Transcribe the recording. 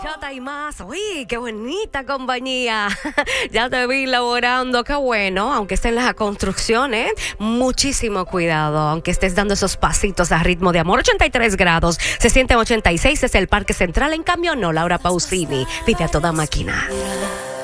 bachata y más. Uy, qué bonita compañía. Ya te vi laborando, qué bueno. Aunque estés en la construcción, muchísimo cuidado. Aunque estés dando esos pasitos a ritmo de amor. 83 grados, se siente 86, es el Parque Central. En cambio, no, Laura Pausini vive a toda máquina.